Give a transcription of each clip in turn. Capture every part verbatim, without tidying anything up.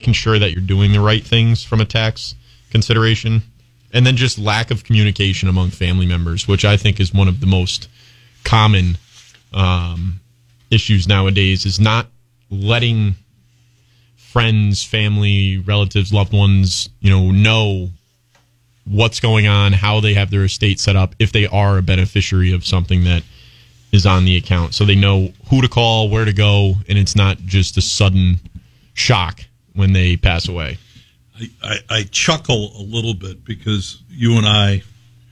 making sure that you're doing the right things from a tax consideration. And then just lack of communication among family members, which I think is one of the most common um, issues nowadays, is not letting friends, family, relatives, loved ones, you know, know what's going on, how they have their estate set up, if they are a beneficiary of something that is on the account. So they know who to call, where to go, and it's not just a sudden shock when they pass away. I, I, I chuckle a little bit because you and I,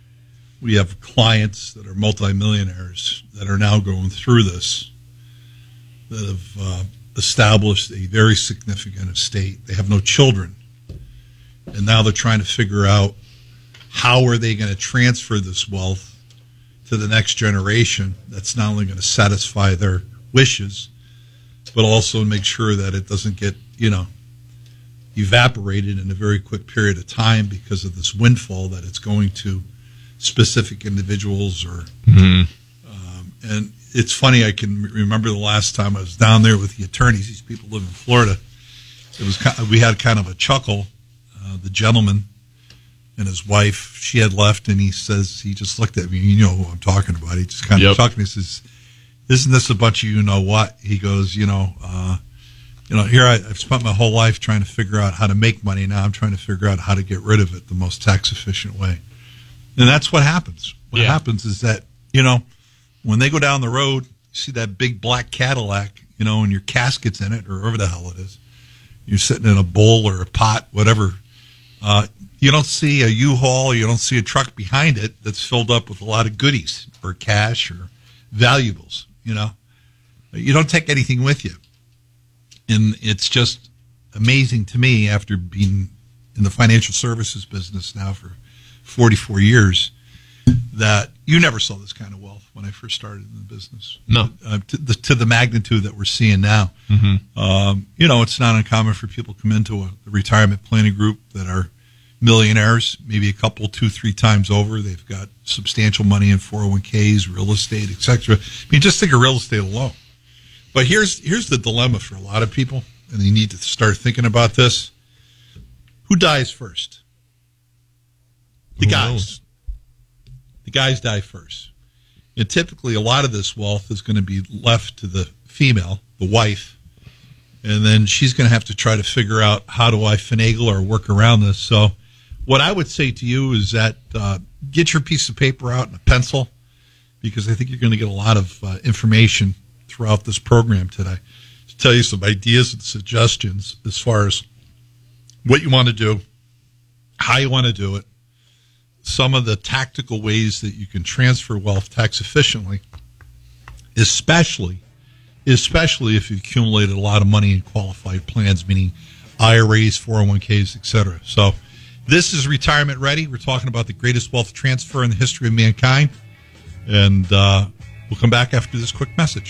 we have clients that are multimillionaires that are now going through this, that have uh, established a very significant estate. They have no children, and now they're trying to figure out how are they going to transfer this wealth to the next generation that's not only going to satisfy their wishes, but also make sure that it doesn't get, you know, evaporated in a very quick period of time because of this windfall that it's going to specific individuals. Or mm-hmm. um, and it's funny, I can remember the last time I was down there with the attorneys. These people live in Florida. It was kind of, we had kind of a chuckle. Uh, the gentleman and his wife, she had left, and he says, he just looked at me, you know who I'm talking about. He just kind of yep. talked to me. He says, "Isn't this a bunch of you know what?" He goes, you know, uh, You know, here I, I've spent my whole life trying to figure out how to make money. Now I'm trying to figure out how to get rid of it the most tax efficient way. And that's what happens. What yeah. happens is that, you know, when they go down the road, you see that big black Cadillac, you know, and your casket's in it, or whatever the hell it is. You're sitting in a bowl or a pot, whatever. Uh, you don't see a U-Haul, you don't see a truck behind it that's filled up with a lot of goodies or cash or valuables, you know. You don't take anything with you. And it's just amazing to me, after being in the financial services business now for forty-four years, that you never saw this kind of wealth when I first started in the business. No. Uh, to, the, to the magnitude that we're seeing now. Mm-hmm. Um, you know, it's not uncommon for people to come into a, a retirement planning group that are millionaires, maybe a couple, two, three times over. They've got substantial money in four oh one k's, real estate, et cetera. I mean, just think of real estate alone. But here's here's the dilemma for a lot of people, and they need to start thinking about this. Who dies first? The Who guys. knows? The guys die first. And typically a lot of this wealth is going to be left to the female, the wife, and then she's going to have to try to figure out, how do I finagle or work around this? So what I would say to you is that uh, get your piece of paper out and a pencil, because I think you're going to get a lot of uh, information throughout this program today to tell you some ideas and suggestions as far as what you want to do, how you want to do it, some of the tactical ways that you can transfer wealth tax efficiently, especially, especially if you've accumulated a lot of money in qualified plans, meaning I R As, four oh one k's, et cetera. So this is Retirement Ready. We're talking about the greatest wealth transfer in the history of mankind. And uh, we'll come back after this quick message.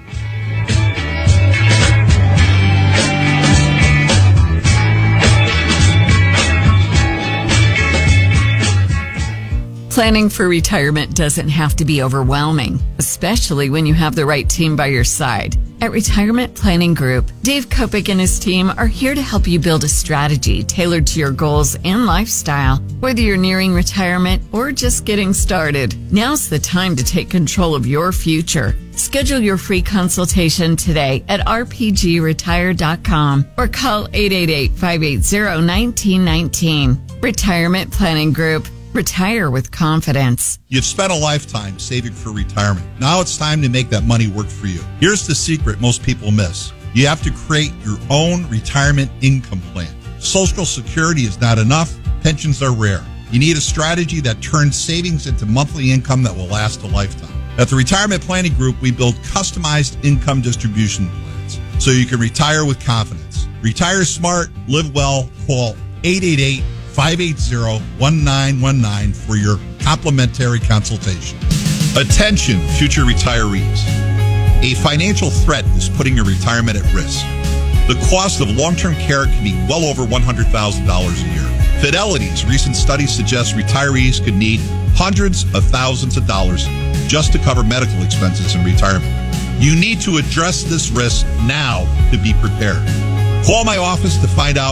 Planning for retirement doesn't have to be overwhelming, especially when you have the right team by your side. At Retirement Planning Group, Dave Kopic and his team are here to help you build a strategy tailored to your goals and lifestyle. Whether you're nearing retirement or just getting started, now's the time to take control of your future. Schedule your free consultation today at r p g retire dot com or call eight eight eight, five eight zero, one nine one nine. Retirement Planning Group. Retire with confidence. You've spent a lifetime saving for retirement. Now it's time to make that money work for you. Here's the secret most people miss. You have to create your own retirement income plan. Social Security is not enough. Pensions are rare. You need a strategy that turns savings into monthly income that will last a lifetime. At the Retirement Planning Group, we build customized income distribution plans so you can retire with confidence. Retire smart, live well. Call eight eight eight, five eight zero, one nine one nine for your complimentary consultation. Attention, future retirees. A financial threat is putting your retirement at risk. The cost of long-term care can be well over one hundred thousand dollars a year. Fidelity's recent study suggests retirees could need hundreds of thousands of dollars just to cover medical expenses in retirement. You need to address this risk now to be prepared. Call my office to find out